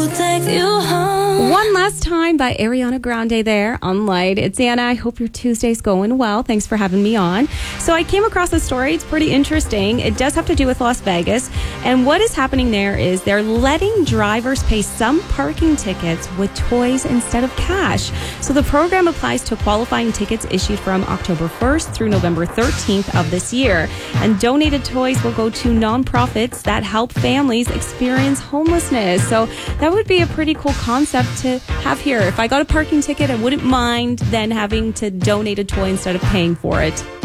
Take you home. One Last Time by Ariana Grande there on Light. It's Anna. I hope your Tuesday's going well. Thanks for having me on. So I came across this story. It's pretty interesting. It does have to do with Las Vegas. And what is happening there is they're letting drivers pay some parking tickets with toys instead of cash. So the program applies to qualifying tickets issued from October 1st through November 13th of this year. And donated toys will go to nonprofits that help families experience homelessness. So that would be a pretty cool concept to have here. If I got a parking ticket, I wouldn't mind then having to donate a toy instead of paying for it.